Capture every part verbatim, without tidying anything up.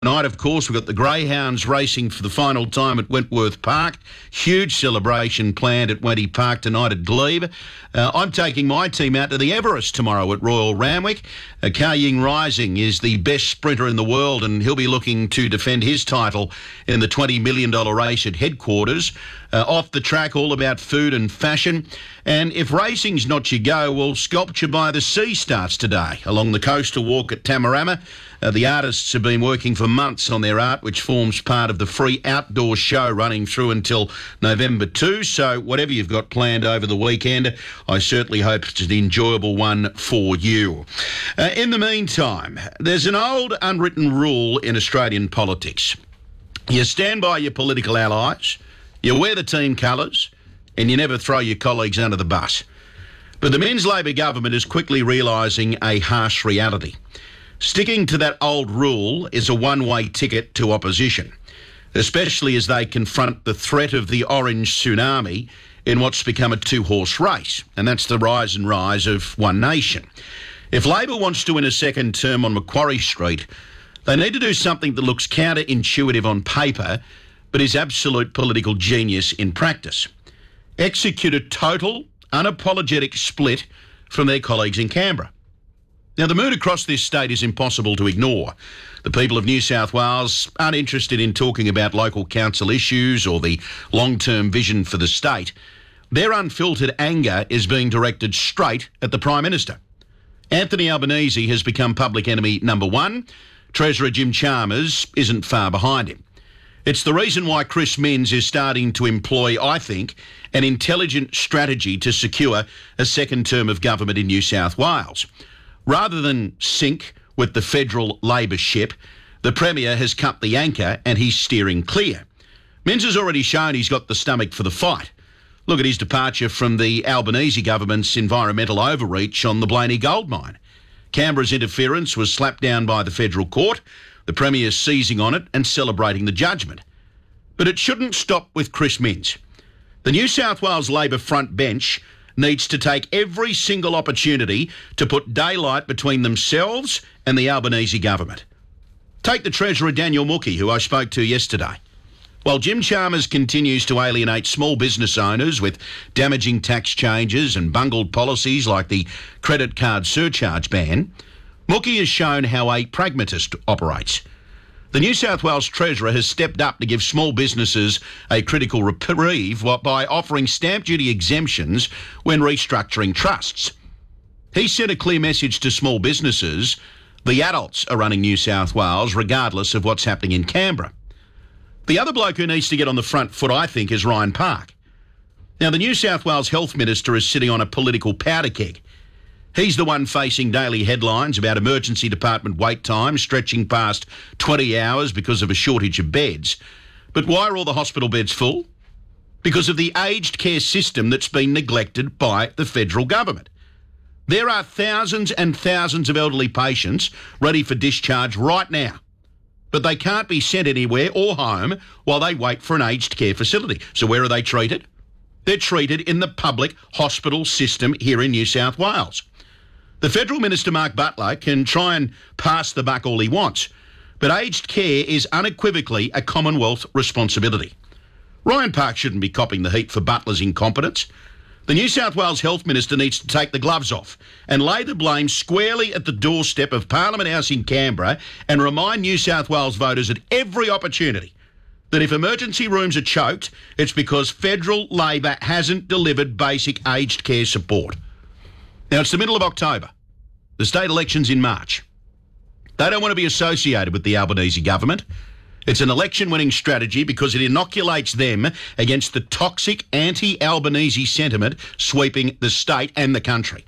Tonight, of course, we've got the Greyhounds racing for the final time at Wentworth Park. Huge celebration planned at Wenty Park tonight at Glebe. Uh, I'm taking my team out to the Everest tomorrow at Royal Randwick. Uh, Kar Ying Rising is the best sprinter in the world, and he'll be looking to defend his title in the twenty million dollars race at headquarters. Uh, off the track, all about food and fashion. And if racing's not your go, well, Sculpture by the Sea starts today along the coastal walk at Tamarama. Uh, the artists have been working for months on their art, which forms part of the free outdoor show running through until November second. So whatever you've got planned over the weekend, I certainly hope it's an enjoyable one for you. Uh, in the meantime, there's an old unwritten rule in Australian politics. You stand by your political allies, you wear the team colours, and you never throw your colleagues under the bus. But the Men's Labor government is quickly realising a harsh reality. Sticking to that old rule is a one-way ticket to opposition, especially as they confront the threat of the orange tsunami in what's become a two-horse race, and that's the rise and rise of One Nation. If Labor wants to win a second term on Macquarie Street, they need to do something that looks counterintuitive on paper, but is absolute political genius in practice. Execute a total, unapologetic split from their colleagues in Canberra. Now, the mood across this state is impossible to ignore. The people of New South Wales aren't interested in talking about local council issues or the long-term vision for the state. Their unfiltered anger is being directed straight at the Prime Minister. Anthony Albanese has become public enemy number one. Treasurer Jim Chalmers isn't far behind him. It's the reason why Chris Minns is starting to employ, I think, an intelligent strategy to secure a second term of government in New South Wales. Rather than sink with the federal Labor ship, the Premier has cut the anchor and he's steering clear. Minns has already shown he's got the stomach for the fight. Look at his departure from the Albanese government's environmental overreach on the Blaney gold mine. Canberra's interference was slapped down by the federal court, the Premier seizing on it and celebrating the judgment. But it shouldn't stop with Chris Minns. The New South Wales Labor front bench needs to take every single opportunity to put daylight between themselves and the Albanese government. Take the Treasurer Daniel Mookhey, who I spoke to yesterday. While Jim Chalmers continues to alienate small business owners with damaging tax changes and bungled policies like the credit card surcharge ban, Mookhey has shown how a pragmatist operates. The New South Wales Treasurer has stepped up to give small businesses a critical reprieve by offering stamp duty exemptions when restructuring trusts. He sent a clear message to small businesses: the adults are running New South Wales regardless of what's happening in Canberra. The other bloke who needs to get on the front foot, I think, is Ryan Park. Now, the New South Wales Health Minister is sitting on a political powder keg. He's the one facing daily headlines about emergency department wait times stretching past twenty hours because of a shortage of beds. But why are all the hospital beds full? Because of the aged care system that's been neglected by the federal government. There are thousands and thousands of elderly patients ready for discharge right now, but they can't be sent anywhere or home while they wait for an aged care facility. So where are they treated? They're treated in the public hospital system here in New South Wales. The Federal Minister, Mark Butler, can try and pass the buck all he wants, but aged care is unequivocally a Commonwealth responsibility. Ryan Park shouldn't be copping the heat for Butler's incompetence. The New South Wales Health Minister needs to take the gloves off and lay the blame squarely at the doorstep of Parliament House in Canberra and remind New South Wales voters at every opportunity that if emergency rooms are choked, it's because federal Labor hasn't delivered basic aged care support. Now, it's the middle of October. The state election's in March. They don't want to be associated with the Albanese government. It's an election-winning strategy because it inoculates them against the toxic anti-Albanese sentiment sweeping the state and the country.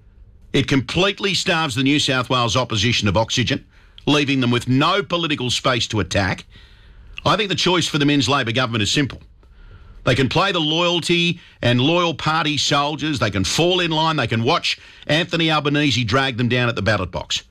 It completely starves the New South Wales opposition of oxygen, leaving them with no political space to attack. I think the choice for the Men's Labor government is simple. They can play the loyalty and loyal party soldiers. They can fall in line. They can watch Anthony Albanese drag them down at the ballot box.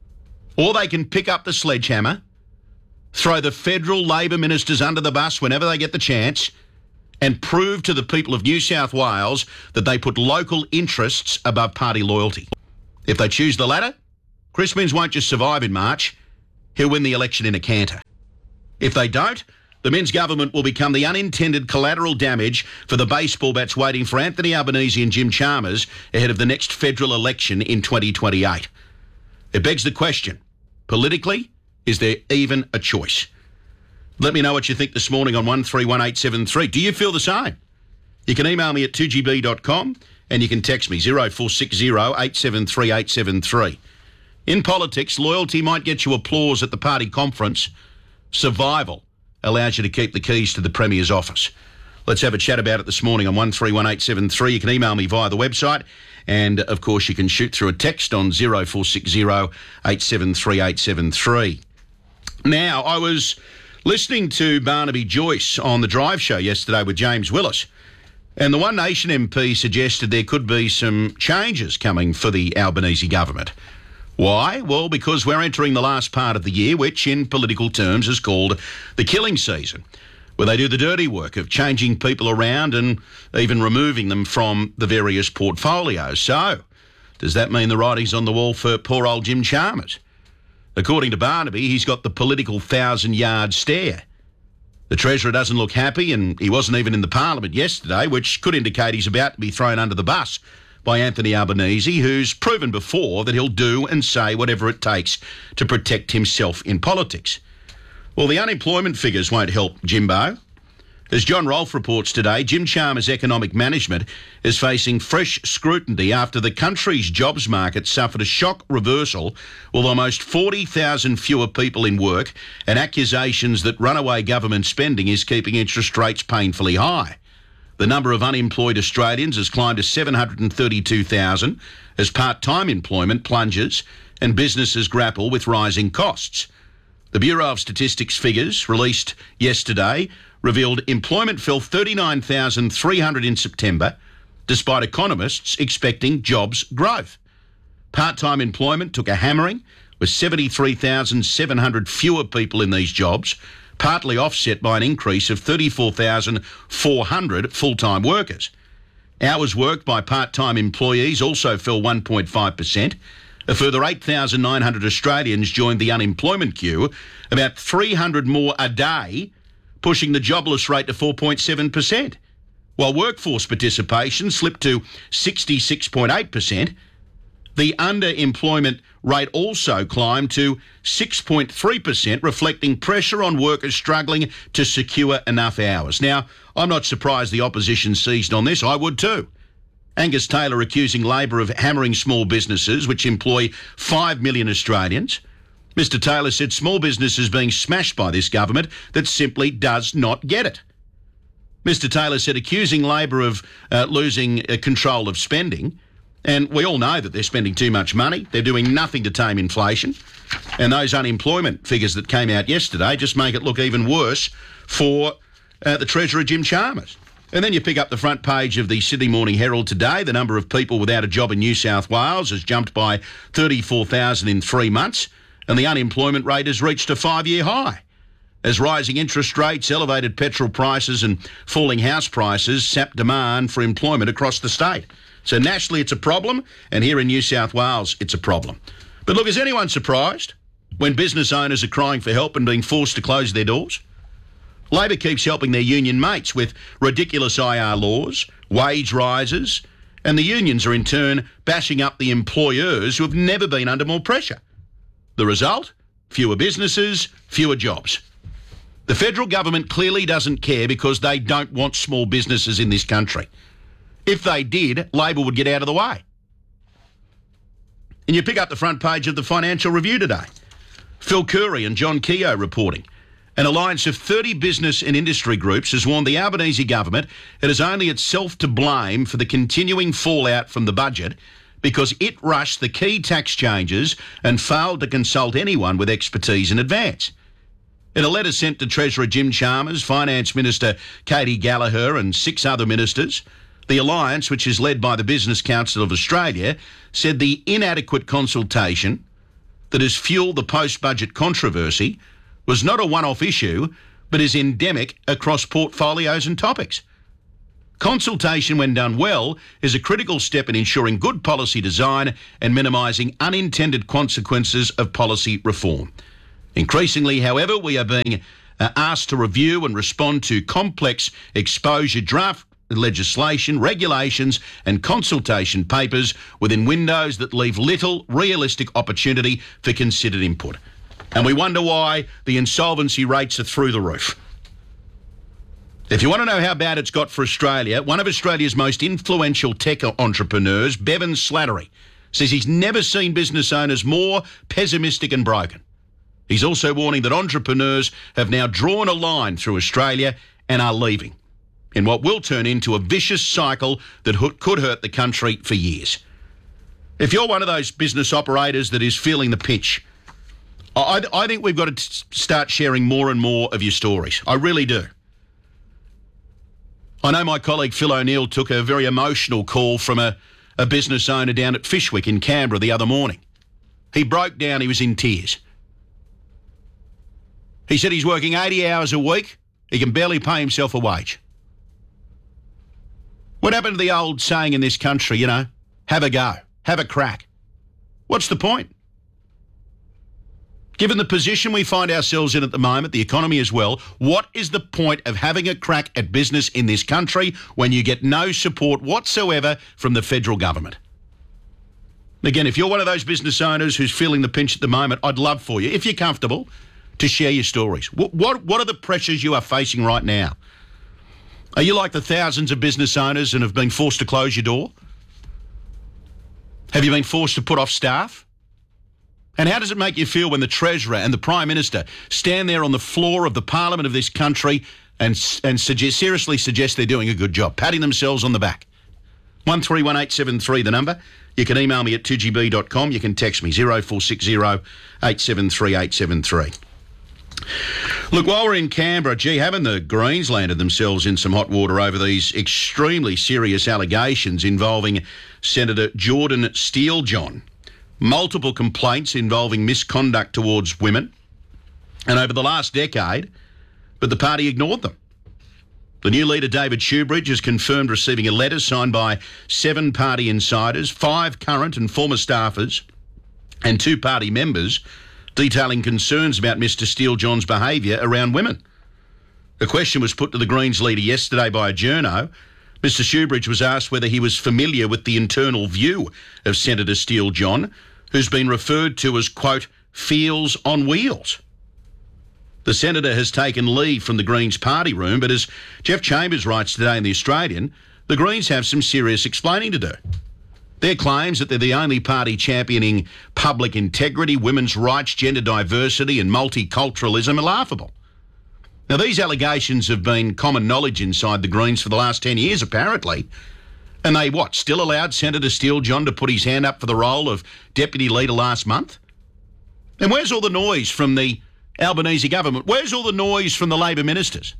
Or they can pick up the sledgehammer, throw the federal Labor ministers under the bus whenever they get the chance, and prove to the people of New South Wales that they put local interests above party loyalty. If they choose the latter, Chris Minns won't just survive in March. he'll win the election in a canter. If they don't, the Men's government will become the unintended collateral damage for the baseball bats waiting for Anthony Albanese and Jim Chalmers ahead of the next federal election in twenty twenty-eight. It begs the question, politically, is there even a choice? Let me know what you think this morning on one three one eight seven three. Do you feel the same? You can email me at two g b dot com and you can text me zero four six zero eight seven three eight seven three. In politics, loyalty might get you applause at the party conference. Survival allows you to keep the keys to the Premier's office. Let's have a chat about it this morning on one three one eight seven three. You can email me via the website and, of course, you can shoot through a text on zero four six zero eight seven three eight seven three. Now, I was listening to Barnaby Joyce on The Drive Show yesterday with James Willis, and the One Nation M P suggested there could be some changes coming for the Albanese government. Why? Well, because we're entering the last part of the year, which in political terms is called the killing season, where they do the dirty work of changing people around and even removing them from the various portfolios. So, does that mean the writing's on the wall for poor old Jim Chalmers? According to Barnaby, he's got the political thousand-yard stare. The Treasurer doesn't look happy, and he wasn't even in the Parliament yesterday, which could indicate he's about to be thrown under the bus by Anthony Albanese, who's proven before that he'll do and say whatever it takes to protect himself in politics. Well, the unemployment figures won't help Jimbo. As John Rolfe reports today, Jim Chalmers' economic management is facing fresh scrutiny after the country's jobs market suffered a shock reversal with almost forty thousand fewer people in work and accusations that runaway government spending is keeping interest rates painfully high. The number of unemployed Australians has climbed to seven hundred thirty-two thousand as part-time employment plunges and businesses grapple with rising costs. The Bureau of Statistics figures released yesterday revealed employment fell thirty-nine thousand three hundred in September, despite economists expecting jobs growth. Part-time employment took a hammering, with seventy-three thousand seven hundred fewer people in these jobs, partly offset by an increase of thirty-four thousand four hundred full-time workers. Hours worked by part-time employees also fell one point five percent. A further eight thousand nine hundred Australians joined the unemployment queue, about three hundred more a day, pushing the jobless rate to four point seven percent. While workforce participation slipped to sixty-six point eight percent, the underemployment rate also climbed to six point three percent, reflecting pressure on workers struggling to secure enough hours. Now, I'm not surprised the opposition seized on this. I would too. Angus Taylor accusing Labor of hammering small businesses, which employ five million Australians. Mister Taylor said small businesses being smashed by this government that simply does not get it. Mister Taylor said accusing Labor of uh, losing uh, control of spending, and we all know that they're spending too much money. They're doing nothing to tame inflation. And those unemployment figures that came out yesterday just make it look even worse for uh, the Treasurer, Jim Chalmers. And then you pick up the front page of the Sydney Morning Herald today. The number of people without a job in New South Wales has jumped by thirty-four thousand in three months, and the unemployment rate has reached a five-year high. As rising interest rates, elevated petrol prices and falling house prices sap demand for employment across the state. So nationally it's a problem, and here in New South Wales it's a problem. But look, is anyone surprised when business owners are crying for help and being forced to close their doors? Labor keeps helping their union mates with ridiculous I R laws, wage rises, and the unions are in turn bashing up the employers who have never been under more pressure. The result? Fewer businesses, fewer jobs. The federal government clearly doesn't care because they don't want small businesses in this country. If they did, Labor would get out of the way. And you pick up the front page of the Financial Review today. Phil Curry and John Keogh reporting. An alliance of thirty business and industry groups has warned the Albanese government it is only itself to blame for the continuing fallout from the budget because it rushed the key tax changes and failed to consult anyone with expertise in advance. In a letter sent to Treasurer Jim Chalmers, Finance Minister Katie Gallagher and six other ministers, the alliance, which is led by the Business Council of Australia, said the inadequate consultation that has fueled the post-budget controversy was not a one-off issue, but is endemic across portfolios and topics. Consultation, when done well, is a critical step in ensuring good policy design and minimising unintended consequences of policy reform. Increasingly, however, we are being uh, asked to review and respond to complex exposure draft legislation, regulations and consultation papers within windows that leave little realistic opportunity for considered input. And we wonder why the insolvency rates are through the roof. If you want to know how bad it's got for Australia, one of Australia's most influential tech entrepreneurs, Bevan Slattery, says he's never seen business owners more pessimistic and broken. He's also warning that entrepreneurs have now drawn a line through Australia and are leaving in what will turn into a vicious cycle that could hurt the country for years. If you're one of those business operators that is feeling the pinch, I, I think we've got to start sharing more and more of your stories. I really do. I know my colleague Phil O'Neill took a very emotional call from a, a business owner down at Fishwick in Canberra the other morning. He broke down, he was in tears. He said he's working eighty hours a week, he can barely pay himself a wage. What happened to the old saying in this country, you know, have a go, have a crack? What's the point? Given the position we find ourselves in at the moment, the economy as well, what is the point of having a crack at business in this country when you get no support whatsoever from the federal government? Again, if you're one of those business owners who's feeling the pinch at the moment, I'd love for you, if you're comfortable, to share your stories. What, what, what are the pressures you are facing right now? Are you like the thousands of business owners and have been forced to close your door? Have you been forced to put off staff? And how does it make you feel when the Treasurer and the Prime Minister stand there on the floor of the Parliament of this country and, and suggest, seriously suggest they're doing a good job, patting themselves on the back? one three one eight seven three, the number. You can email me at two g b dot com. You can text me, zero four six zero eight seven three eight seven three. Look, while we're in Canberra, gee, haven't the Greens landed themselves in some hot water over these extremely serious allegations involving Senator Jordan Steele-John? Multiple complaints involving misconduct towards women, and over the last decade, but the party ignored them. The new leader, David Shoebridge, has confirmed receiving a letter signed by seven party insiders, five current and former staffers, and two party members, detailing concerns about Mr Steele-John's behaviour around women. A question was put to the Greens leader yesterday by a journo. Mr Shoebridge was asked whether he was familiar with the internal view of Senator Steele-John, who's been referred to as, quote, feels on wheels. The senator has taken leave from the Greens party room, but as Jeff Chambers writes today in The Australian, the Greens have some serious explaining to do. Their claims that they're the only party championing public integrity, women's rights, gender diversity and multiculturalism are laughable. Now, these allegations have been common knowledge inside the Greens for the last ten years, apparently. And they, what, still allowed Senator Steele-John to put his hand up for the role of deputy leader last month? And where's all the noise from the Albanese government? Where's all the noise from the Labor ministers?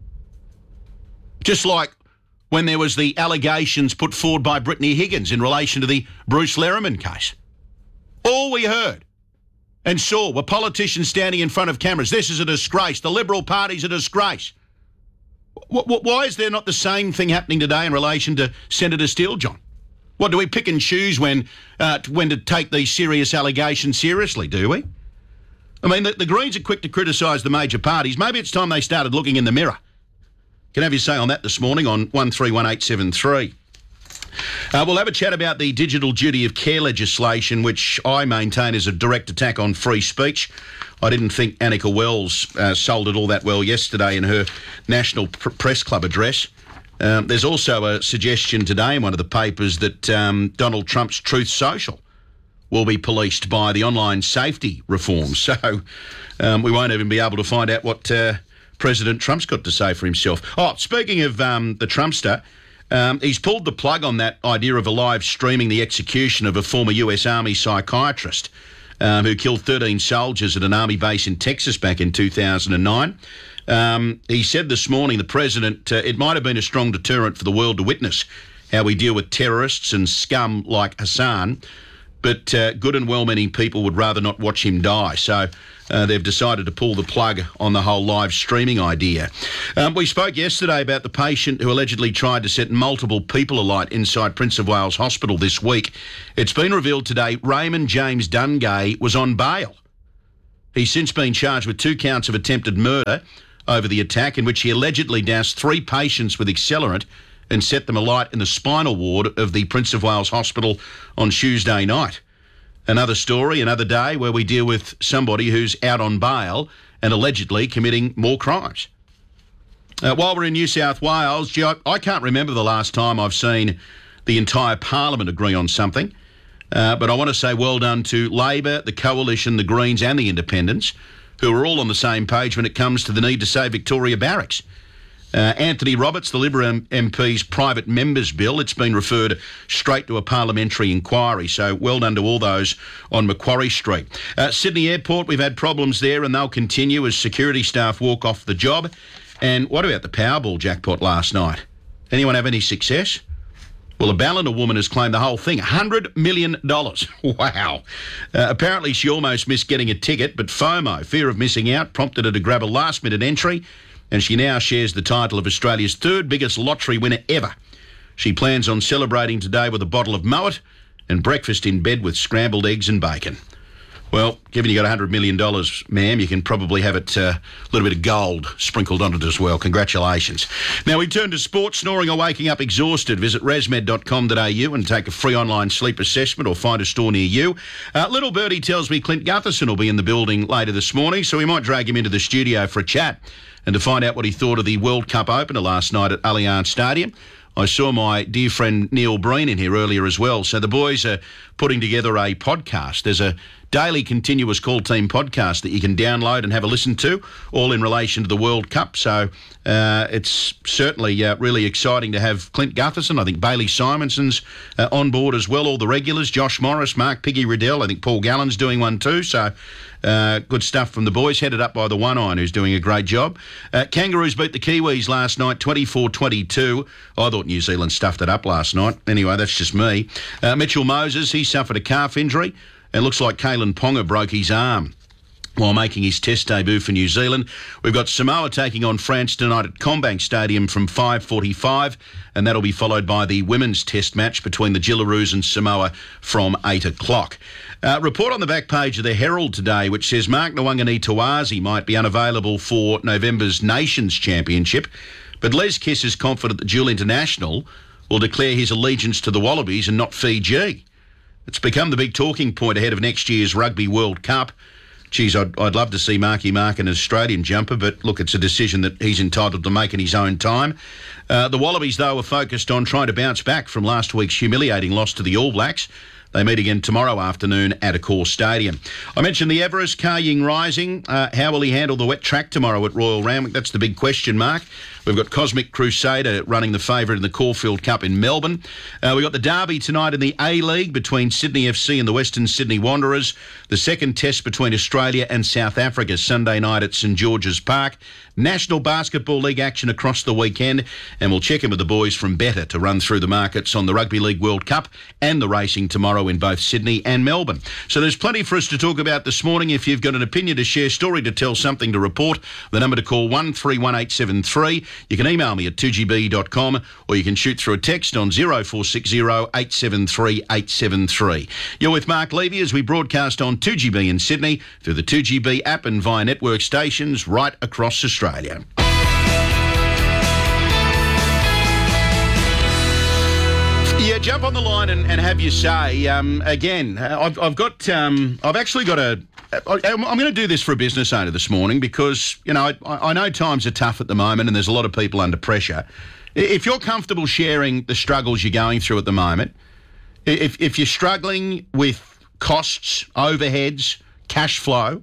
Just like when there was the allegations put forward by Brittany Higgins in relation to the Bruce Lerriman case. All we heard and saw were politicians standing in front of cameras. This is a disgrace. The Liberal Party's a disgrace. Why is there not the same thing happening today in relation to Senator Steele-John? What, do we pick and choose when uh, when to take these serious allegations seriously, do we? I mean, the, the Greens are quick to criticise the major parties. Maybe it's time they started looking in the mirror. Can have your say on that this morning on one three one eight seven three. Uh, we'll have a chat about the digital duty of care legislation, which I maintain is a direct attack on free speech. I didn't think Annika Wells uh, sold it all that well yesterday in her National P- Press Club address. Um, there's also a suggestion today in one of the papers that um, Donald Trump's Truth Social will be policed by the online safety reforms. So um, we won't even be able to find out what uh, President Trump's got to say for himself. Oh, speaking of um, the Trumpster, um, he's pulled the plug on that idea of a live streaming the execution of a former U S Army psychiatrist um, who killed thirteen soldiers at an army base in Texas back in two thousand nine. Um, he said this morning, the president, uh, it might have been a strong deterrent for the world to witness how we deal with terrorists and scum like Hassan, but uh, good and well-meaning people would rather not watch him die. So uh, they've decided to pull the plug on the whole live streaming idea. Um, we spoke yesterday about the patient who allegedly tried to set multiple people alight inside Prince of Wales Hospital this week. It's been revealed today Raymond James Dungay was on bail. He's since been charged with two counts of attempted murder over the attack, in which he allegedly doused three patients with accelerant and set them alight in the spinal ward of the Prince of Wales Hospital on Tuesday night. Another story, another day where we deal with somebody who's out on bail and allegedly committing more crimes. Uh, while we're in New South Wales, gee, I, I can't remember the last time I've seen the entire Parliament agree on something. Uh, but I want to say well done to Labor, the Coalition, the Greens and the Independents, who are all on the same page when it comes to the need to save Victoria Barracks. Uh, Anthony Roberts, the Liberal M P's private members bill, it's been referred straight to a parliamentary inquiry. So well done to all those on Macquarie Street. Uh, Sydney Airport, we've had problems there and they'll continue as security staff walk off the job. And what about the Powerball jackpot last night? Anyone have any success? Well, a Ballina woman has claimed the whole thing, one hundred million dollars. Wow. Uh, apparently she almost missed getting a ticket, but FOMO, fear of missing out, prompted her to grab a last-minute entry, and she now shares the title of Australia's third biggest lottery winner ever. She plans on celebrating today with a bottle of Moet and breakfast in bed with scrambled eggs and bacon. Well, given you got one hundred million dollars, ma'am, you can probably have it uh, a little bit of gold sprinkled on it as well. Congratulations. Now, we turn to sport. Snoring or waking up exhausted? Visit resmed dot com dot a u and take a free online sleep assessment or find a store near you. Uh, little birdie tells me Clint Gutherson will be in the building later this morning, so we might drag him into the studio for a chat and to find out what he thought of the World Cup opener last night at Allianz Stadium. I saw my dear friend Neil Breen in here earlier as well. So the boys are putting together a podcast. There's a daily continuous call team podcast that you can download and have a listen to, all in relation to the World Cup. So uh, it's certainly uh, really exciting to have Clint Gutherson. I think Bailey Simonson's uh, on board as well, all the regulars, Josh Morris, Mark Piggy Riddell. I think Paul Gallen's doing one too. So uh, good stuff from the boys, headed up by the one-iron who's doing a great job. Uh, Kangaroos beat the Kiwis last night, twenty-four twenty-two. I thought New Zealand stuffed it up last night. Anyway, that's just me. Uh, Mitchell Moses, he suffered a calf injury. It looks like Kalen Ponga broke his arm while making his test debut for New Zealand. We've got Samoa taking on France tonight at Combank Stadium from five forty-five, and that'll be followed by the women's test match between the Jillaroos and Samoa from eight o'clock. Uh, report on the back page of the Herald today, which says Mark Nawangani-Tawazi might be unavailable for November's Nations Championship, but Les Kiss is confident that Dual International will declare his allegiance to the Wallabies and not Fiji. It's become the big talking point ahead of next year's Rugby World Cup. Geez, I'd, I'd love to see Marky Mark in an Australian jumper, but look, it's a decision that he's entitled to make in his own time. Uh, the Wallabies, though, are focused on trying to bounce back from last week's humiliating loss to the All Blacks. They meet again tomorrow afternoon at Accor Stadium. I mentioned the Everest, Kar Ying Rising. Uh, how will he handle the wet track tomorrow at Royal Randwick? That's the big question mark. We've got Cosmic Crusader running the favourite in the Caulfield Cup in Melbourne. Uh, we've got the derby tonight in the A-League between Sydney F C and the Western Sydney Wanderers. The second test between Australia and South Africa Sunday night at St George's Park. National Basketball League action across the weekend, and we'll check in with the boys from Better to run through the markets on the Rugby League World Cup and the racing tomorrow in both Sydney and Melbourne. So there's plenty for us to talk about this morning. If you've got an opinion to share, story to tell, something to report, the number to call one three one eight seven three. You can email me at two g b dot com or you can shoot through a text on zero four six zero eight seven three eight seven three. You're with Mark Levy as we broadcast on two G B in Sydney through the two G B app and via network stations right across Australia. Yeah, jump on the line and, and have your say. Um, again, I've, I've got, um, I've actually got a, I, I'm going to do this for a business owner this morning because, you know, I, I know times are tough at the moment and there's a lot of people under pressure. If you're comfortable sharing the struggles you're going through at the moment, if, if you're struggling with costs, overheads, cash flow,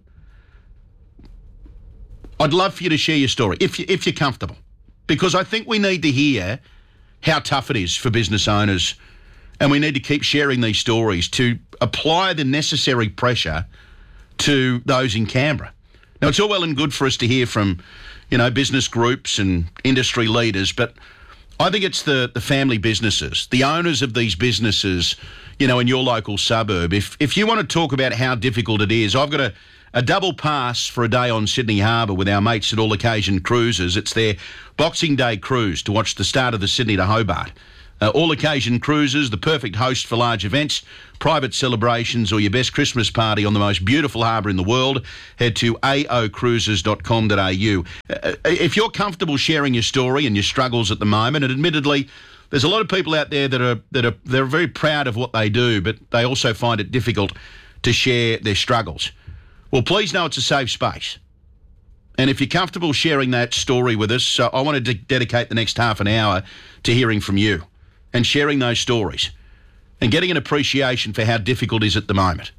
I'd love for you to share your story, if, you, if you're comfortable, because I think we need to hear how tough it is for business owners, and we need to keep sharing these stories to apply the necessary pressure to those in Canberra. Now, it's all well and good for us to hear from, you know, business groups and industry leaders, but I think it's the, the family businesses, the owners of these businesses, you know, in your local suburb. If if you want to talk about how difficult it is, I've got a A double pass for a day on Sydney Harbour with our mates at All Occasion Cruises. It's their Boxing Day cruise to watch the start of the Sydney to Hobart. Uh, all occasion cruises, the perfect host for large events, private celebrations, or your best Christmas party on the most beautiful harbour in the world. Head to a o cruises dot com dot a u. Uh, if you're comfortable sharing your story and your struggles at the moment, and admittedly, there's a lot of people out there that are that are they're very proud of what they do, but they also find it difficult to share their struggles. Well, please know it's a safe space. And if you're comfortable sharing that story with us, uh, I want to de- dedicate the next half an hour to hearing from you and sharing those stories and getting an appreciation for how difficult it is at the moment.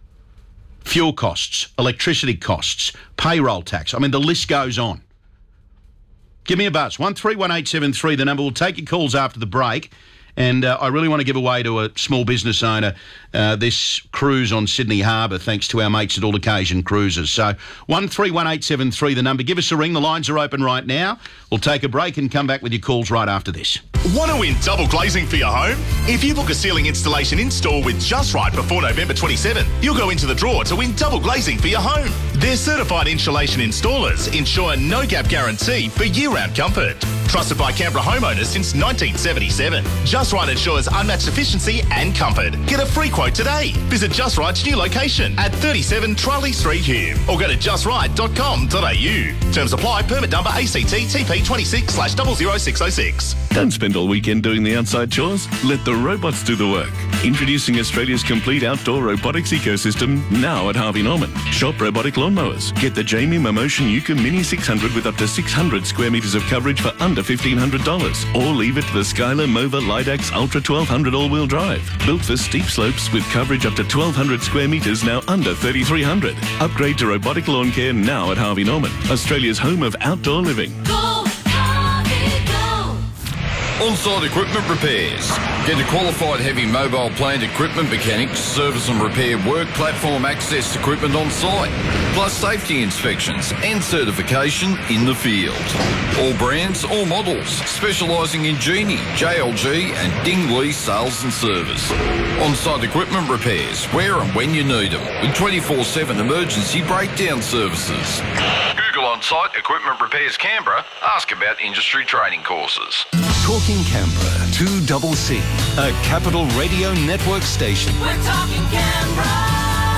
Fuel costs, electricity costs, payroll tax. I mean, the list goes on. Give me a buzz. one three one eight seven three, the number. We'll take your calls after the break. And uh, I really want to give away to a small business owner uh, this cruise on Sydney Harbour, thanks to our mates at All Occasion Cruises. So one three one eight seven three, the number. Give us a ring. The lines are open right now. We'll take a break and come back with your calls right after this. Want to win double glazing for your home? If you book a ceiling installation in-store with Just Right before November twenty-seventh, you'll go into the draw to win double glazing for your home. Their certified insulation installers ensure a no-gap guarantee for year-round comfort. Trusted by Canberra homeowners since nineteen seventy-seven. Just Right ensures unmatched efficiency and comfort. Get a free quote today. Visit Just Right's new location at thirty-seven Charlie Street, Hume, or go to just right dot com dot a u. Terms apply. Permit number A C T T P twenty-six slash double zero six oh six. Don't spend all weekend doing the outside chores. Let the robots do the work. Introducing Australia's complete outdoor robotics ecosystem now at Harvey Norman. Shop robotic lawnmowers. Get the Jamie Momotion Yuka Mini six hundred with up to six hundred square metres of coverage for under fifteen hundred dollars. Or leave it to the Skylar Mova Lidax Ultra twelve hundred all-wheel drive. Built for steep slopes with coverage up to twelve hundred square metres, now under thirty-three hundred. Upgrade to robotic lawn care now at Harvey Norman, Australia's home of outdoor living. Go, Harvey, go! On-site equipment repairs. Get a qualified heavy mobile plant equipment mechanic to service and repair work platform access equipment on site, plus safety inspections and certification in the field. All brands, all models, specialising in Genie, J L G and Dingley sales and service. On-site equipment repairs, where and when you need them, with twenty-four seven emergency breakdown services. Google On-site Equipment Repairs Canberra. Ask about industry training courses. Talking Canberra, two double C, a Capital Radio Network station. We're talking Canberra.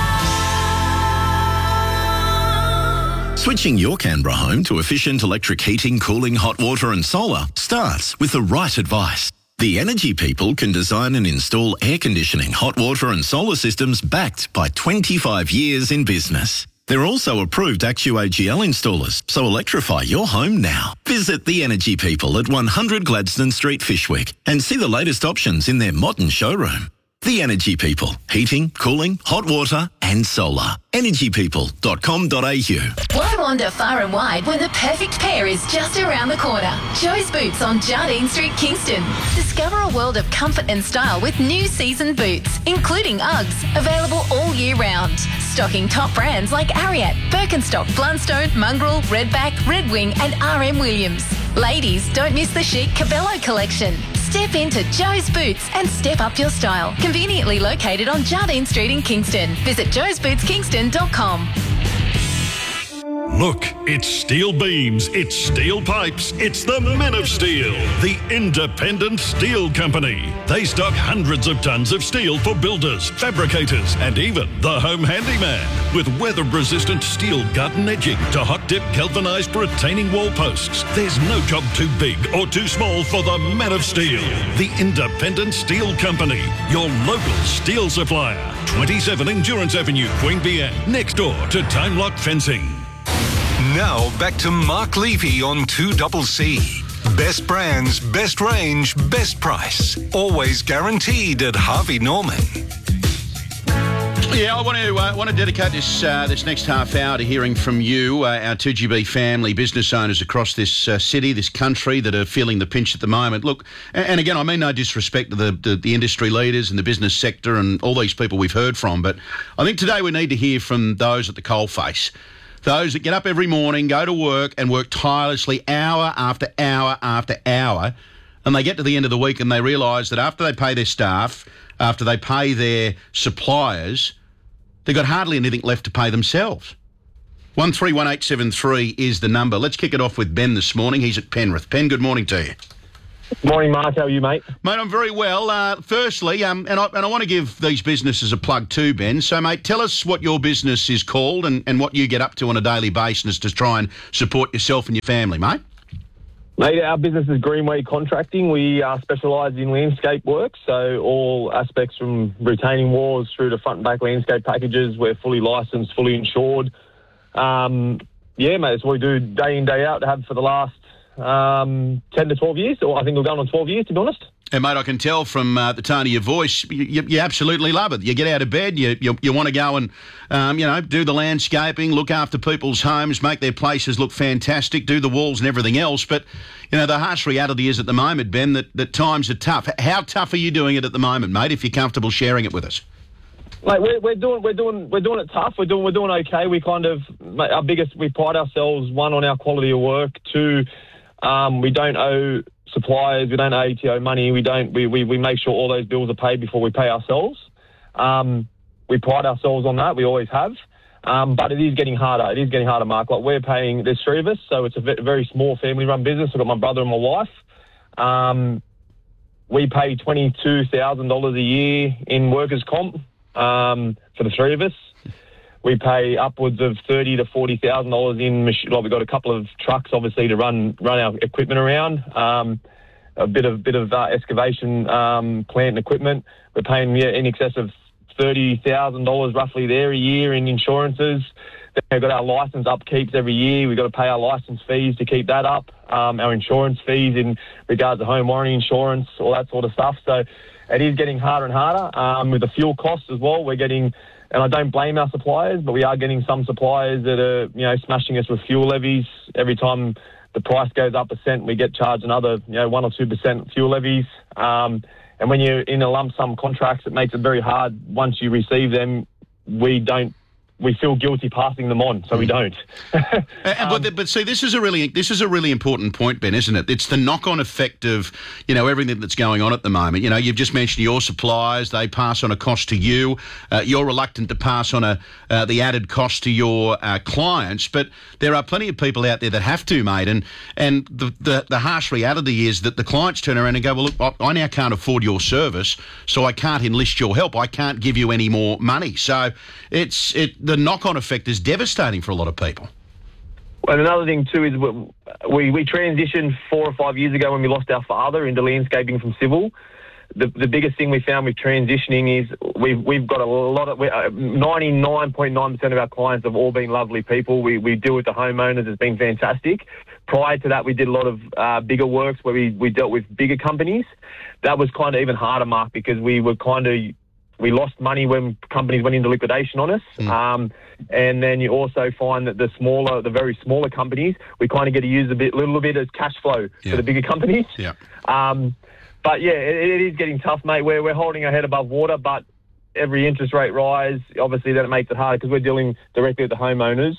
Switching your Canberra home to efficient electric heating, cooling, hot water and solar starts with the right advice. The Energy People can design and install air conditioning, hot water and solar systems backed by twenty-five years in business. They're also approved A C C U A G L installers, so electrify your home now. Visit The Energy People at one hundred Gladstone Street, Fyshwick, and see the latest options in their modern showroom. The Energy People. Heating, cooling, hot water and solar. energy people dot com dot a u. Why wander far and wide when the perfect pair is just around the corner? Joe's Boots on Jardine Street, Kingston. Discover a world of comfort and style with new season boots, including Uggs, available all year round. Stocking top brands like Ariat, Birkenstock, Blundstone, Mongrel, Redback, Red Wing and R M Williams. Ladies, don't miss the chic Cabello collection. Step into Joe's Boots and step up your style. Conveniently located on Jardine Street in Kingston. Visit joes boots kingston dot com. Look, it's steel beams, it's steel pipes, it's the Men of Steel, the independent steel company. They stock hundreds of tons of steel for builders, fabricators, and even the home handyman. With weather-resistant steel garden edging to hot-dip galvanised retaining wall posts, there's no job too big or too small for the Men of Steel, the independent steel company, your local steel supplier. twenty-seven Endurance Avenue, Queanbeyan, next door to Time Lock Fencing. Now back to Mark Levy on two double C. Best brands, best range, best price. Always guaranteed at Harvey Norman. Yeah, I want to uh, want to dedicate this uh, this next half hour to hearing from you, uh, our two G B family, business owners across this uh, city, this country that are feeling the pinch at the moment. Look, and, and again, I mean no disrespect to the, the the industry leaders and the business sector and all these people we've heard from, but I think today we need to hear from those at the coalface. Those that get up every morning, go to work and work tirelessly hour after hour after hour, and they get to the end of the week and they realise that after they pay their staff, after they pay their suppliers, they've got hardly anything left to pay themselves. one three one eight seven three is the number. Let's kick it off with Ben this morning. He's at Penrith. Ben, good morning to you. Morning, Mark. How are you, mate? Mate, I'm very well. Uh, firstly, um, and I, and I want to give these businesses a plug too, Ben. So, mate, tell us what your business is called and, and what you get up to on a daily basis to try and support yourself and your family, mate. Mate, our business is Greenway Contracting. We uh, specialise in landscape work, so all aspects from retaining walls through to front and back landscape packages. We're fully licensed, fully insured. Um, yeah, mate, that's what we do day in, day out, have for the last um, ten to twelve years, or I think we're going on twelve years, to be honest. And, mate, I can tell from uh, the tone of your voice, you, you, you absolutely love it. You get out of bed, you you, you want to go and, um, you know, do the landscaping, look after people's homes, make their places look fantastic, do the walls and everything else. But, you know, the harsh reality is at the moment, Ben, that, that times are tough. How tough are you doing it at the moment, mate, if you're comfortable sharing it with us? Mate, we're, we're doing we're doing we're doing it tough. We're doing we're doing okay. We kind of mate, our biggest we pride ourselves one on our quality of work. Two, um, we don't owe suppliers. We don't owe A T O money. We don't we, we, we make sure all those bills are paid before we pay ourselves. Um, we pride ourselves on that. We always have. Um, but it is getting harder. It is getting harder, Mark. Like we're paying. There's three of us, so it's a very small family-run business. I've got my brother and my wife. Um, we pay twenty-two thousand dollars a year in workers' comp. Um, for the three of us, we pay upwards of thirty to forty thousand dollars in. Like we've got a couple of trucks, obviously, to run run our equipment around. Um, a bit of bit of uh, excavation um, plant and equipment. We're paying yeah, in excess of thirty thousand dollars roughly there a year in insurances. Then we've got our license upkeeps every year. We've got to pay our license fees to keep that up. Um, our insurance fees in regards to home warranty insurance, all that sort of stuff. So it is getting harder and harder um, with the fuel costs as well. We're getting, and I don't blame our suppliers, but we are getting some suppliers that are, you know, smashing us with fuel levies. Every time the price goes up a cent, we get charged another, you know, one or two percent fuel levies. Um, and when you're in a lump sum contracts, it makes it very hard. Once you receive them, we don't. We feel guilty passing them on, so we don't. uh, but, but see, this is a really this is a really important point, Ben, isn't it? It's the knock-on effect of, you know, everything that's going on at the moment. You know, you've just mentioned your suppliers; they pass on a cost to you. Uh, you're reluctant to pass on a uh, the added cost to your uh, clients, but there are plenty of people out there that have to, mate. And and the, the the harsh reality is that the clients turn around and go, "Well, look, I, I now can't afford your service, so I can't enlist your help. I can't give you any more money." So it's it. The knock-on effect is devastating for a lot of people. And another thing too is we we transitioned four or five years ago when we lost our father into landscaping from civil. The the biggest thing we found with transitioning is we've we've got a lot of ninety-nine point nine percent of our clients have all been lovely people. We we deal with the homeowners. It's been fantastic. Prior to that, we did a lot of uh, bigger works where we we dealt with bigger companies. That was kind of even harder, Mark, because we were kind of we lost money when companies went into liquidation on us. Mm. Um, and then you also find that the smaller, the very smaller companies, we kind of get to use a bit, little bit as cash flow yeah. for the bigger companies. Yeah. Um, but yeah, it, it is getting tough, mate. We're, we're holding our head above water, but every interest rate rise, obviously then it makes it harder because we're dealing directly with the homeowners.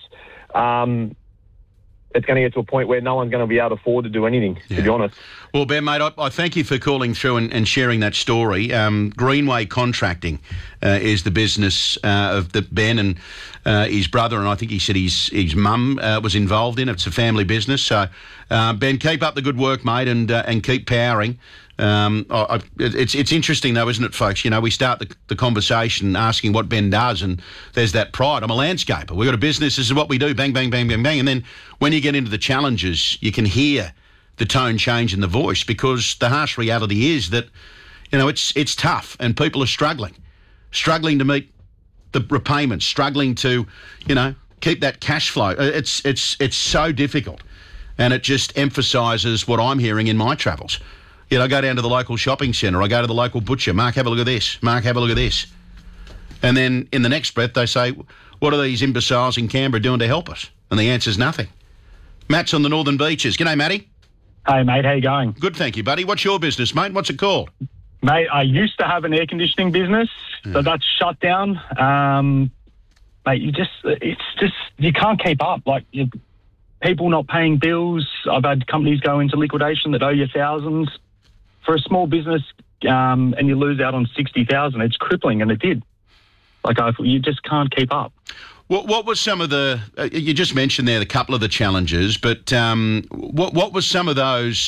Um, it's going to get to a point where no one's going to be able to afford to do anything, yeah. to be honest. Well, Ben, mate, I, I thank you for calling through and, and sharing that story. Um, Greenway Contracting uh, is the business uh, of the Ben and uh, his brother, and I think he said his his mum uh, was involved in it. It's a family business. So, uh, Ben, keep up the good work, mate, and uh, and keep powering. Um, I, I, it's it's interesting though, isn't it, folks? You know, we start the, the conversation asking what Ben does, and there's that pride. I'm a landscaper. We've got a business. This is what we do. Bang, bang, bang, bang, bang. And then when you get into the challenges, you can hear the tone change in the voice because the harsh reality is that, you know, it's it's tough and people are struggling, struggling to meet the repayments, struggling to, you know, keep that cash flow. It's it's it's so difficult, and it just emphasises what I'm hearing in my travels. You know, I go down to the local shopping centre, I go to the local butcher, Mark, have a look at this, Mark, have a look at this. And then in the next breath they say, what are these imbeciles in Canberra doing to help us? And the answer's nothing. Matt's on the Northern Beaches. G'day, Matty. Hey, mate, how you going? Good, thank you, buddy. What's your business, mate? What's it called? Mate, I used to have an air conditioning business, yeah. but that's shut down. Um, mate, you just, it's just, you can't keep up. Like, you, people not paying bills. I've had companies go into liquidation that owe you thousands. For a small business, um, and you lose out on sixty thousand, it's crippling, and it did. Like, I, you just can't keep up. What, what was some of the? Uh, you just mentioned there a couple of the challenges, but um, what what was some of those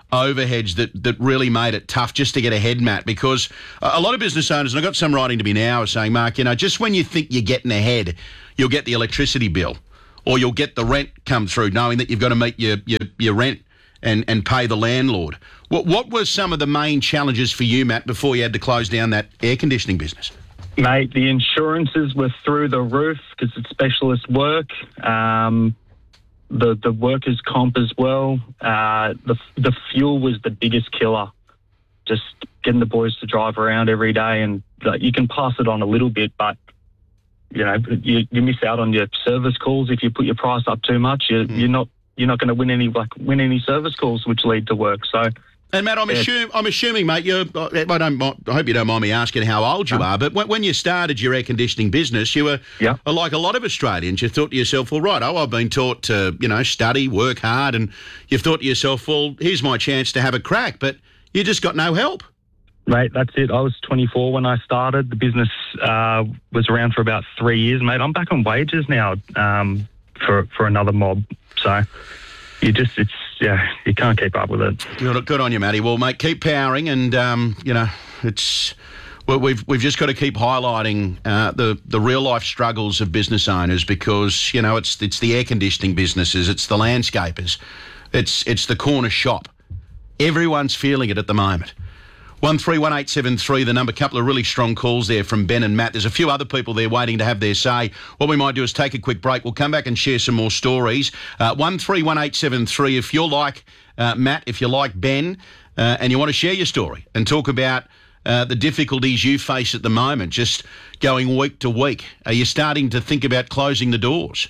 overheads that, that really made it tough just to get ahead, Matt? Because a lot of business owners, and I've got some writing to me now, are saying, Mark, you know, just when you think you're getting ahead, you'll get the electricity bill or you'll get the rent come through, knowing that you've got to meet your, your, your rent and, and pay the landlord. What, what were some of the main challenges for you, Matt, before you had to close down that air conditioning business? Mate, the insurances were through the roof because it's specialist work. Um, the the workers' comp as well. Uh, the the fuel was the biggest killer. Just getting the boys to drive around every day, and like, you can pass it on a little bit, but you know you, you miss out on your service calls if you put your price up too much. You, mm. You're not you're not going to win any like win any service calls, which lead to work. So. And Matt, I'm, yeah. assuming, I'm assuming, mate. You're, I don't. I hope you don't mind me asking how old you no. are. But when, when you started your air conditioning business, you were yeah. like a lot of Australians. You thought to yourself, "Well, right, oh, I've been taught to, you know, study, work hard," and you've thought to yourself, "Well, here's my chance to have a crack." But you just got no help. Mate, that's it. I was twenty-four when I started. The business uh, was around for about three years, mate. I'm back on wages now um, for for another mob. So. You just, it's, yeah, you can't keep up with it. Good, good on you, Matty. Well, mate, keep powering, and um, you know, it's well, we've we've just got to keep highlighting uh, the the real life struggles of business owners, because you know it's it's the air conditioning businesses, it's the landscapers, it's it's the corner shop. Everyone's feeling it at the moment. One three one eight seven three, the number. Couple of really strong calls there from Ben and Matt. There's a few other people there waiting to have their say. What we might do is take a quick break. We'll come back and share some more stories. Uh, one three one eight seven three. If you're like uh, Matt, if you're like Ben, uh, and you want to share your story and talk about uh, the difficulties you face at the moment, just going week to week, are you starting to think about closing the doors?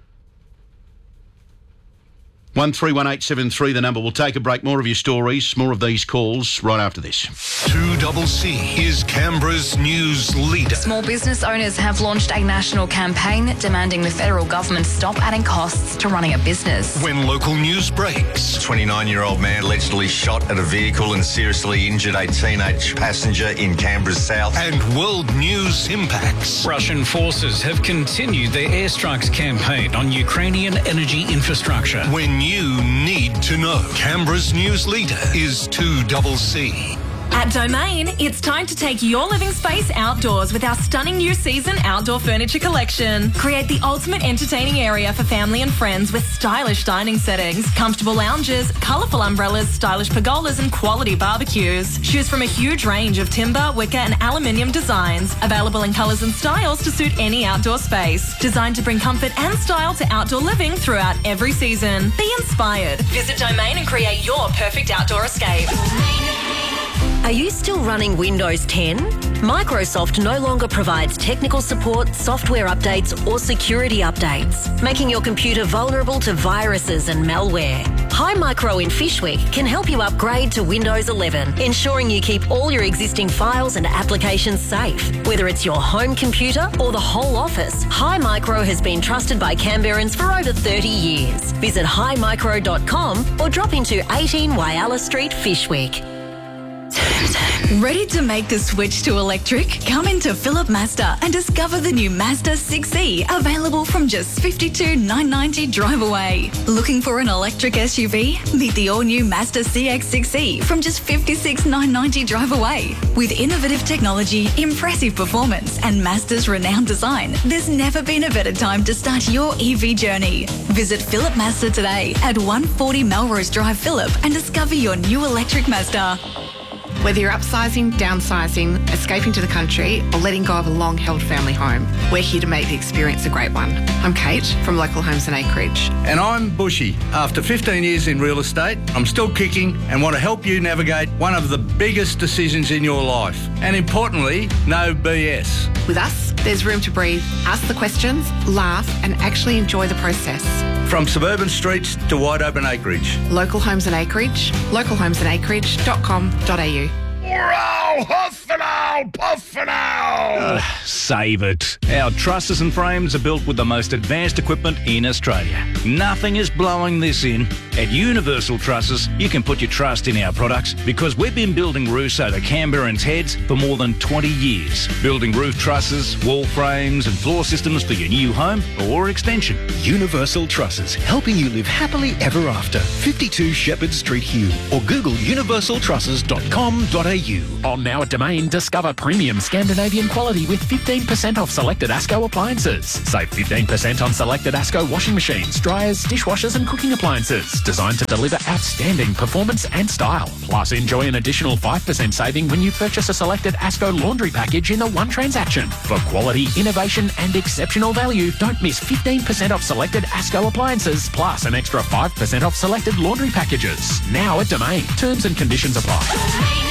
one three one eight seven three, the number. We'll take a break. More of your stories, more of these calls right after this. two double C is Canberra's news leader. Small business owners have launched a national campaign demanding the federal government stop adding costs to running a business. When local news breaks. twenty-nine-year-old man allegedly shot at a vehicle and seriously injured a teenage passenger in Canberra's south. And world news impacts. Russian forces have continued their airstrikes campaign on Ukrainian energy infrastructure. When you need to know. Canberra's news leader is two double C. At Domain, it's time to take your living space outdoors with our stunning new season outdoor furniture collection. Create the ultimate entertaining area for family and friends with stylish dining settings, comfortable lounges, colourful umbrellas, stylish pergolas and quality barbecues. Choose from a huge range of timber, wicker and aluminium designs, available in colours and styles to suit any outdoor space. Designed to bring comfort and style to outdoor living throughout every season. Be inspired. Visit Domain and create your perfect outdoor escape. Are you still running Windows ten? Microsoft no longer provides technical support, software updates or security updates, making your computer vulnerable to viruses and malware. Hi Micro in Fishwick can help you upgrade to Windows eleven, ensuring you keep all your existing files and applications safe. Whether it's your home computer or the whole office, Hi Micro has been trusted by Canberrans for over thirty years. Visit hi micro dot com or drop into eighteen Wyalla Street, Fishwick. Ready to make the switch to electric? Come into Phillip Mazda and discover the new Mazda six E, available from just fifty-two thousand nine hundred ninety dollars drive away. Looking for an electric S U V? Meet the all-new Mazda C X six E from just fifty-six thousand nine hundred ninety dollars drive away. With innovative technology, impressive performance and Mazda's renowned design, there's never been a better time to start your E V journey. Visit Phillip Mazda today at one forty Melrose Drive, Phillip, and discover your new electric Mazda. Whether you're upsizing, downsizing, escaping to the country, or letting go of a long-held family home, we're here to make the experience a great one. I'm Kate from Local Homes and Acreage. And I'm Bushy. After fifteen years in real estate, I'm still kicking and want to help you navigate one of the biggest decisions in your life. And importantly, no B S. With us, there's room to breathe, ask the questions, laugh, and actually enjoy the process. From suburban streets to wide open acreage. Local Homes and Acreage, local homes and acreage dot com dot a u. I'll huff and I'll puff and I'll... Uh, save it. Our trusses and frames are built with the most advanced equipment in Australia. Nothing is blowing this in. At Universal Trusses, you can put your trust in our products because we've been building roofs over Canberrans' heads for more than twenty years. Building roof trusses, wall frames and floor systems for your new home or extension. Universal Trusses, helping you live happily ever after. fifty-two Shepherd Street, Hume, or Google universal trusses dot com dot a u. On now at Domain, discover premium Scandinavian quality with fifteen percent off selected ASCO appliances. Save fifteen percent on selected ASCO washing machines, dryers, dishwashers and cooking appliances. Designed to deliver outstanding performance and style. Plus, enjoy an additional five percent saving when you purchase a selected ASCO laundry package in a one transaction. For quality, innovation and exceptional value, don't miss fifteen percent off selected ASCO appliances, plus an extra five percent off selected laundry packages. Now at Domain. Terms and conditions apply.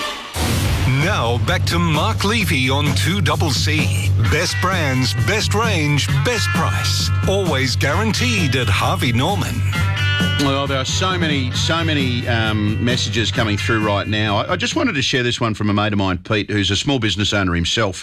Now back to Mark Levy on two C C. Best brands, best range, best price. Always guaranteed at Harvey Norman. Well, there are so many, so many um, messages coming through right now. I, I just wanted to share this one from a mate of mine, Pete, who's a small business owner himself.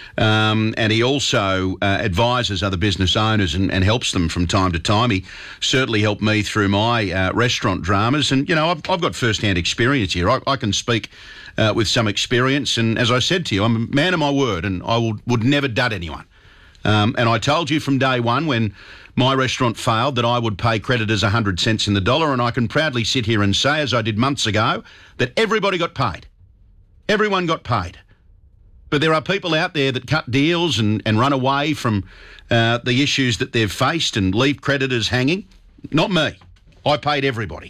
Um, and he also uh, advises other business owners and, and helps them from time to time. He certainly helped me through my uh, restaurant dramas. And, you know, I've, I've got first-hand experience here. I, I can speak uh, with some experience. And as I said to you, I'm a man of my word and I will, would never dud anyone. Um, and I told you from day one when my restaurant failed that I would pay creditors one hundred cents in the dollar, and I can proudly sit here and say, as I did months ago, that everybody got paid. Everyone got paid. But there are people out there that cut deals and, and run away from uh, the issues that they've faced and leave creditors hanging. Not me. I paid everybody.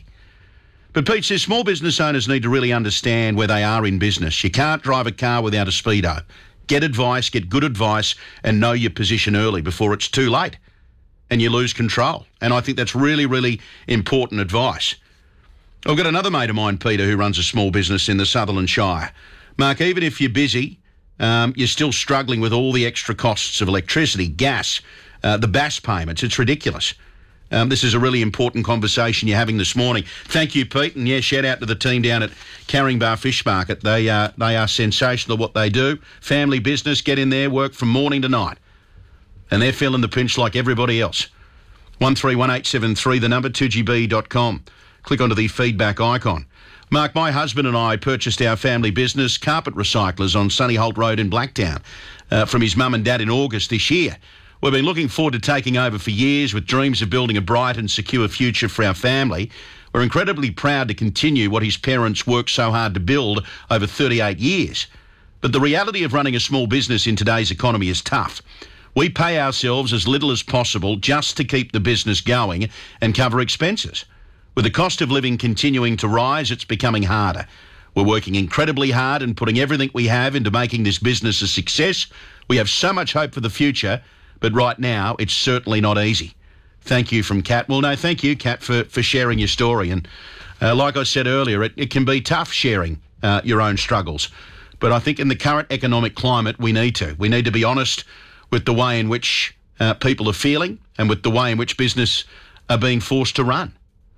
But Pete says small business owners need to really understand where they are in business. You can't drive a car without a speedo. Get advice, get good advice, and know your position early before it's too late and you lose control. And I think that's really, really important advice. I've got another mate of mine, Peter, who runs a small business in the Sutherland Shire. Mark, even if you're busy, um, you're still struggling with all the extra costs of electricity, gas, uh, the B A S payments. It's ridiculous. Um, this is a really important conversation you're having this morning. Thank you, Pete. And, yeah, shout out to the team down at Carringbar Fish Market. They, uh, they are sensational at what they do. Family business, get in there, work from morning to night. And they're feeling the pinch like everybody else. one three one eight seven three, the number, two g b dot com. Click onto the feedback icon. Mark, my husband and I purchased our family business, Carpet Recyclers, on Sunnyholt Road in Blacktown uh, from his mum and dad in August this year. We've been looking forward to taking over for years with dreams of building a bright and secure future for our family. We're incredibly proud to continue what his parents worked so hard to build over thirty-eight years. But the reality of running a small business in today's economy is tough. We pay ourselves as little as possible just to keep the business going and cover expenses. With the cost of living continuing to rise, it's becoming harder. We're working incredibly hard and putting everything we have into making this business a success. We have so much hope for the future, but right now it's certainly not easy. Thank you from Kat. Well, no, thank you, Kat, for, for sharing your story. And uh, like I said earlier, it, it can be tough sharing uh, your own struggles. But I think in the current economic climate, we need to. We need to be honest with the way in which uh, people are feeling and with the way in which business are being forced to run.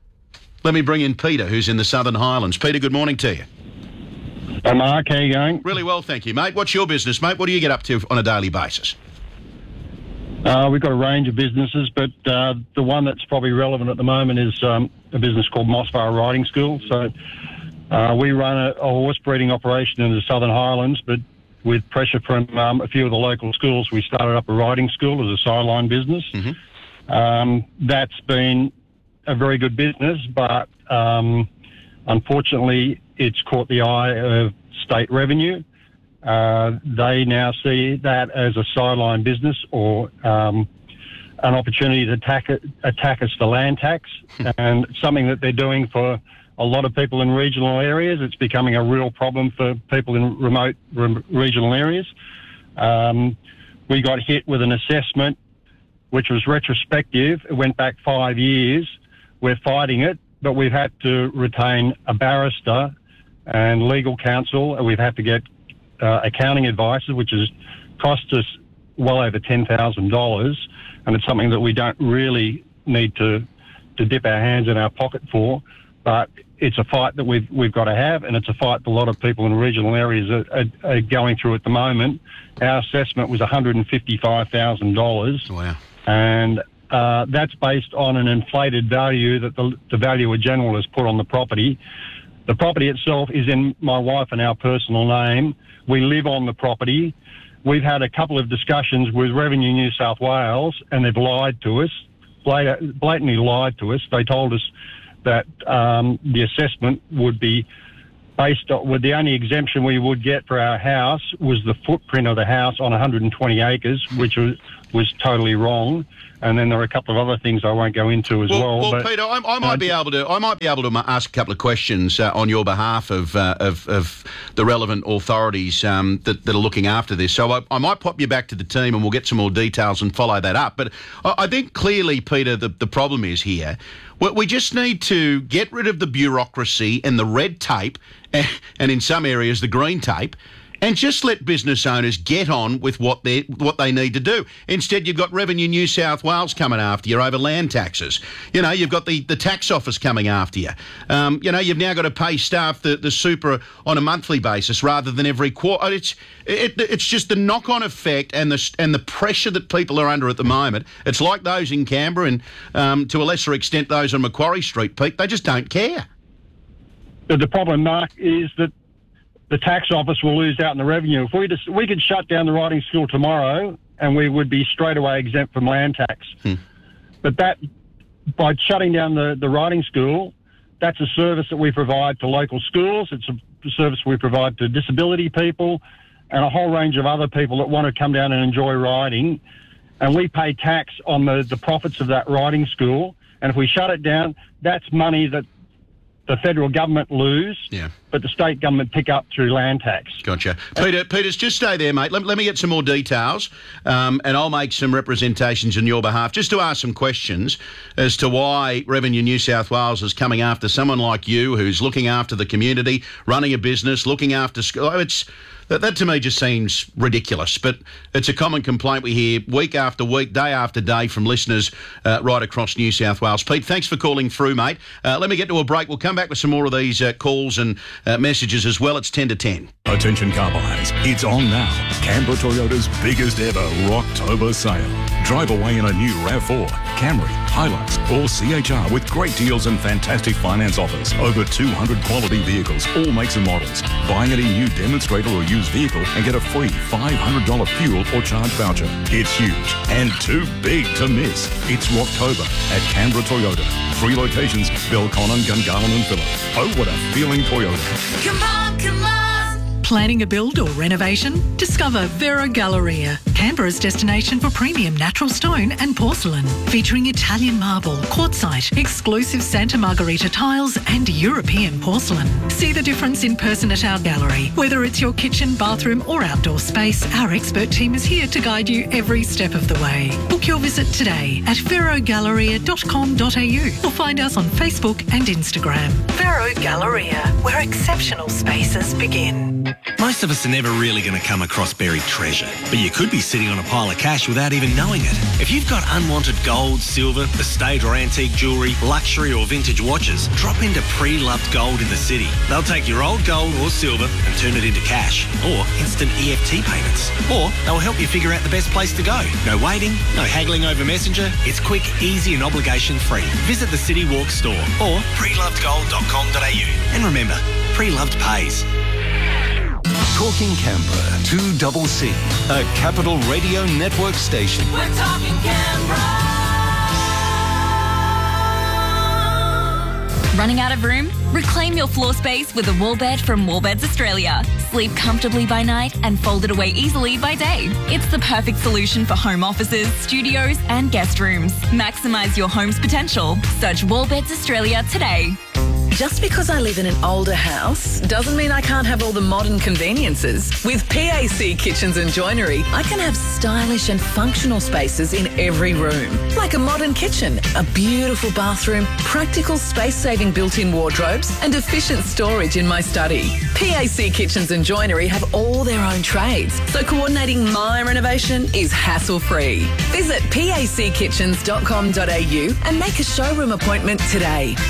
Let me bring in Peter, who's in the Southern Highlands. Peter, good morning to you. Hey, Mark, how you going? Really well, thank you, mate. What's your business, mate? What do you get up to on a daily basis? Uh, we've got a range of businesses, but uh, the one that's probably relevant at the moment is um, a business called Mossvale Riding School. So uh, we run a, a horse breeding operation in the Southern Highlands, but with pressure from um, a few of the local schools, we started up a riding school as a sideline business. Mm-hmm. Um, that's been a very good business, but um, unfortunately it's caught the eye of state revenue. Uh, they now see that as a sideline business or um, an opportunity to attack, it, attack us for land tax, and something that they're doing for a lot of people in regional areas. It's becoming a real problem for people in remote re- regional areas. Um, we got hit with an assessment which was retrospective. It went back five years. We're fighting it, but we've had to retain a barrister and legal counsel, and we've had to get uh, accounting advice, which has cost us well over ten thousand dollars, and it's something that we don't really need to, to dip our hands in our pocket for. but it's a fight that we've we've got to have, and it's a fight that a lot of people in regional areas are, are, are going through at the moment. Our assessment was one hundred fifty-five thousand dollars. Wow. And uh, that's based on an inflated value that the, the Valuer General has put on the property. The property itself is in my wife and our personal name. We live on the property. We've had a couple of discussions with Revenue New South Wales, and they've lied to us, blat- blatantly lied to us. They told us that um, the assessment would be based on, with the only exemption we would get for our house was the footprint of the house on one hundred twenty acres, which was, was totally wrong. And then there are a couple of other things I won't go into as well. Well, Well, but, Peter, I, I might uh, be able to. I might be able to ask a couple of questions uh, on your behalf of, uh, of of the relevant authorities um, that, that are looking after this. So I, I might pop you back to the team, and we'll get some more details and follow that up. But I, I think clearly, Peter, the, the problem is here. We, we just need to get rid of the bureaucracy and the red tape, and, and in some areas the green tape, and just let business owners get on with what they what they need to do. Instead, you've got Revenue New South Wales coming after you over land taxes. You know, you've got the, the tax office coming after you. Um, you know, you've now got to pay staff the, the super on a monthly basis rather than every quarter. It's it, it's just the knock-on effect and the and the pressure that people are under at the moment. It's like those in Canberra and um, to a lesser extent those on Macquarie Street, Pete. They just don't care. But the problem, Mark, is that the tax office will lose out in the revenue. If we just, we could shut down the writing school tomorrow and we would be straight away exempt from land tax. Hmm. But that, by shutting down the, the writing school, that's a service that we provide to local schools. It's a service we provide to disability people and a whole range of other people that want to come down and enjoy riding. And we pay tax on the, the profits of that riding school. And if we shut it down, that's money that the federal government lose, yeah. but the state government pick up through land tax. Gotcha. Peter, Peters, just stay there, mate. Let, let me get some more details um, and I'll make some representations on your behalf just to ask some questions as to why Revenue New South Wales is coming after someone like you who's looking after the community, running a business, looking after school. It's That, that to me just seems ridiculous, but it's a common complaint we hear week after week, day after day from listeners uh, right across New South Wales. Pete, thanks for calling through, mate. Uh, let me get to a break. We'll come back with some more of these uh, calls and uh, messages as well. It's ten to ten. Attention car buyers, it's on now. Canberra Toyota's biggest ever Rocktober sale. Drive away in a new RAV four, Camry, Hilux or C H R with great deals and fantastic finance offers. Over two hundred quality vehicles, all makes and models. Buy any new demonstrator or used vehicle and get a free five hundred dollars fuel or charge voucher. It's huge and too big to miss. It's Rocktober at Canberra Toyota. Three locations, Belconnen, Gungahlin and Phillip. Oh, what a feeling Toyota. Come on, come on. Planning a build or renovation? Discover Vero Galleria, Canberra's destination for premium natural stone and porcelain, featuring Italian marble, quartzite, exclusive Santa Margherita tiles and European porcelain. See the difference in person at our gallery. Whether it's your kitchen, bathroom or outdoor space, our expert team is here to guide you every step of the way. Book your visit today at vero galleria dot com dot a u or find us on Facebook and Instagram. Vero Galleria, where exceptional spaces begin. Most of us are never really going to come across buried treasure, but you could be sitting on a pile of cash without even knowing it. If you've got unwanted gold, silver, estate or antique jewellery, luxury or vintage watches, drop into Pre-Loved Gold in the city. They'll take your old gold or silver and turn it into cash or instant E F T payments. Or they'll help you figure out the best place to go. No waiting, no haggling over Messenger. It's quick, easy and obligation free. Visit the City Walk store or pre loved gold dot com dot a u. And remember, Pre-Loved pays. Talking Canberra, two double C, a Capital Radio Network station. We're talking Canberra. Running out of room? Reclaim your floor space with a wall bed from Wallbeds Australia. Sleep comfortably by night and fold it away easily by day. It's the perfect solution for home offices, studios and guest rooms. Maximise your home's potential. Search Wallbeds Australia today. Just because I live in an older house doesn't mean I can't have all the modern conveniences. With P A C Kitchens and Joinery, I can have stylish and functional spaces in every room. Like a modern kitchen, a beautiful bathroom, practical space-saving built-in wardrobes and efficient storage in my study. P A C Kitchens and Joinery have all their own trades, so coordinating my renovation is hassle-free. Visit p a c kitchens dot com dot a u and make a showroom appointment today.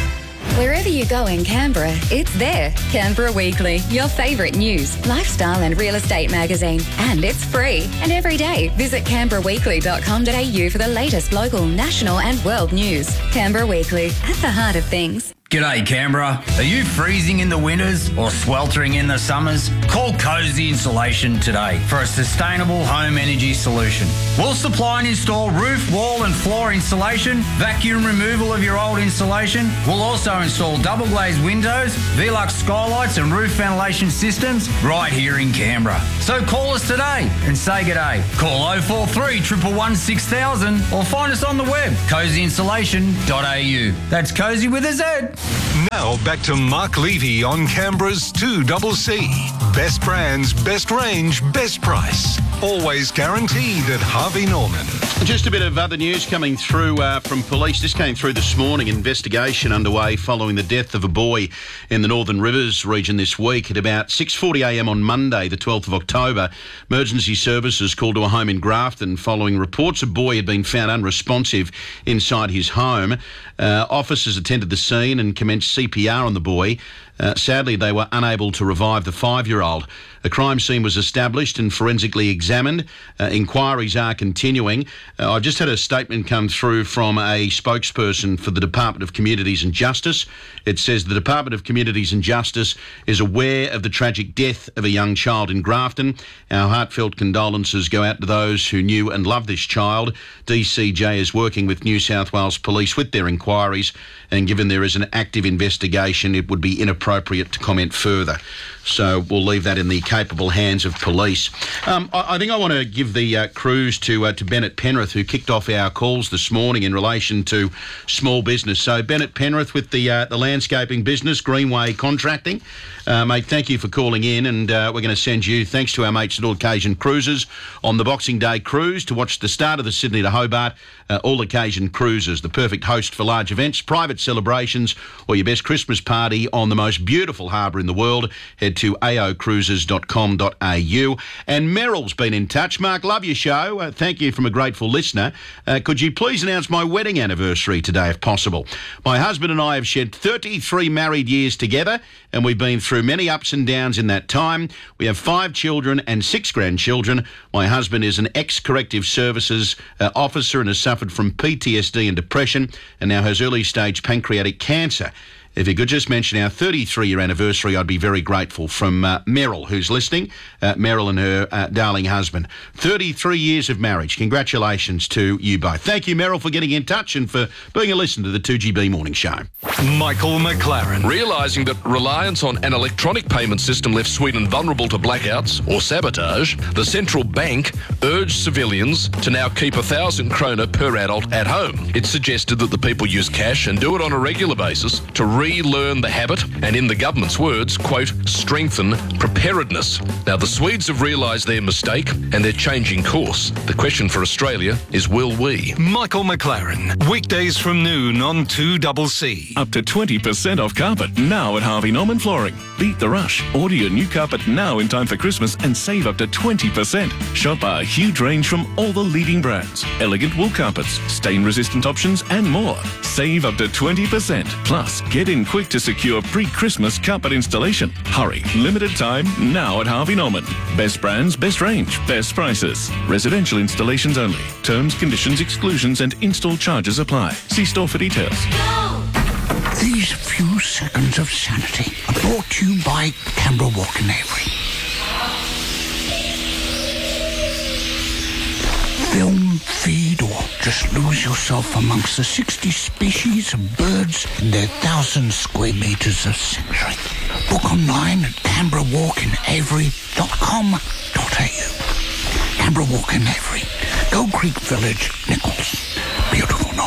Wherever you go in Canberra, it's there. Canberra Weekly, your favourite news, lifestyle and real estate magazine. And it's free. And every day, visit canberra weekly dot com dot a u for the latest local, national and world news. Canberra Weekly, at the heart of things. G'day Canberra. Are you freezing in the winters or sweltering in the summers? Call Cozy Insulation today for a sustainable home energy solution. We'll supply and install roof, wall and floor insulation, vacuum removal of your old insulation. We'll also install double glazed windows, Velux skylights and roof ventilation systems right here in Canberra. So call us today and say g'day. Call oh four three, one one one, six thousand or find us on the web, cozy insulation dot a u. That's Cozy with a Z. Now back to Mark Levy on Canberra's two C C. Best brands, best range, best price. Always guaranteed at Harvey Norman. Just a bit of other news coming through uh, from police. This came through this morning. Investigation underway following the death of a boy in the Northern Rivers region this week. At about six forty a m on Monday, the twelfth of October, emergency services called to a home in Grafton following reports a boy had been found unresponsive inside his home. Uh, officers attended the scene and commenced C P R on the boy. Uh, sadly, they were unable to revive the five-year-old. A crime scene was established and forensically examined. Uh, inquiries are continuing. Uh, I've just had a statement come through from a spokesperson for the Department of Communities and Justice. It says the Department of Communities and Justice is aware of the tragic death of a young child in Grafton. Our heartfelt condolences go out to those who knew and loved this child. D C J is working with New South Wales Police with their inquiries, and given there is an active investigation, it would be inappropriate to comment further. So we'll leave that in the capable hands of police. Um, I, I think I want to give the uh, cruise to uh, to Bennett Penrith, who kicked off our calls this morning in relation to small business. So Bennett Penrith with the uh, the landscaping business, Greenway Contracting. Uh, mate, thank you for calling in, and uh, we're going to send you, thanks to our mates at All Occasion Cruises, on the Boxing Day cruise to watch the start of the Sydney to Hobart. Uh, All Occasion Cruises, the perfect host for large events, private celebrations, or your best Christmas party on the most beautiful harbour in the world. Head to a o cruises dot com dot a u. And Meryl's been in touch. Mark, love your show. Uh, thank you from a grateful listener. Uh, could you please announce my wedding anniversary today, if possible? My husband and I have shared thirty-three married years together, and we've been through many ups and downs in that time. We have five children and six grandchildren. My husband is an ex-corrective services uh, officer and has suffered from P T S D and depression, and now has early-stage pancreatic cancer. If you could just mention our thirty-three-year anniversary, I'd be very grateful. From uh, Meryl, who's listening. Uh, Meryl and her uh, darling husband. thirty-three years of marriage. Congratulations to you both. Thank you, Meryl, for getting in touch and for being a listener to the two G B Morning Show. Michael McLaren. Realising that reliance on an electronic payment system left Sweden vulnerable to blackouts or sabotage, the central bank urged civilians to now keep a thousand krona per adult at home. It suggested that the people use cash and do it on a regular basis to relearn the habit and, in the government's words, quote, strengthen preparedness. Now, the Swedes have realised their mistake and they're changing course. The question for Australia is, will we? Michael McLaren. Weekdays from noon on two C C. Up to twenty percent off carpet now at Harvey Norman Flooring. Beat the rush. Order your new carpet now in time for Christmas and save up to twenty percent. Shop our huge range from all the leading brands. Elegant wool carpets, stain-resistant options and more. Save up to twenty percent. Plus, get in quick to secure pre-Christmas carpet installation. Hurry. Limited time now at Harvey Norman. Best brands, best range, best prices. Residential installations only. Terms, conditions, exclusions and install charges apply. See store for details. These few seconds of sanity are brought to you by Canberra Walk and Avery. Film, feed, or just lose yourself amongst the sixty species of birds in their thousand square metres of sanctuary. Book online at canberra walk and avery dot com dot a u. Canberra Walk and Avery, Gold Creek Village, Nichols.